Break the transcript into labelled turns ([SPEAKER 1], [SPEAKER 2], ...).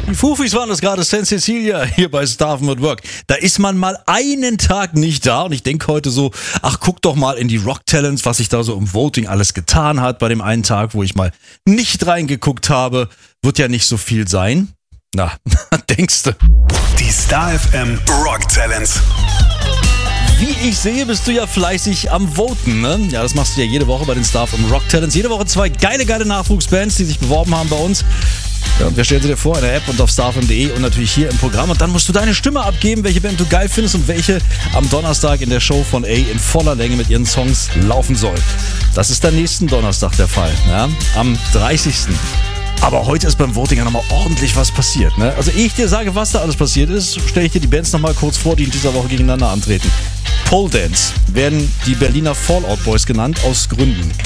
[SPEAKER 1] Die Fufis waren das gerade, St. Cecilia hier bei Staffen at Work. Da ist man mal einen Tag nicht da und ich denke heute so, ach guck doch mal in die Rock Talents, was sich da so im Voting alles getan hat bei dem einen Tag, wo ich mal nicht reingeguckt habe. Wird ja nicht so viel sein. Na, denkste.
[SPEAKER 2] Die Star FM Rock Talents.
[SPEAKER 1] Wie ich sehe, bist du ja fleißig am Voten, ne? Ja, das machst du ja jede Woche bei den Star FM Rock Talents. Jede Woche 2 geile Nachwuchsbands, die sich beworben haben bei uns. Ja, und wir stellen sie dir vor in der App und auf starfm.de und natürlich hier im Programm. Und dann musst du deine Stimme abgeben, welche Band du geil findest und welche am Donnerstag in der Show von A in voller Länge mit ihren Songs laufen soll. Das ist dann nächsten Donnerstag der Fall, ja? Am 30. Aber heute ist beim Voting ja nochmal ordentlich was passiert, ne? Also ehe ich dir sage, was da alles passiert ist, stelle ich dir die Bands nochmal kurz vor, die in dieser Woche gegeneinander antreten. Pole Dance werden die Berliner Fallout Boys genannt, aus Gründen.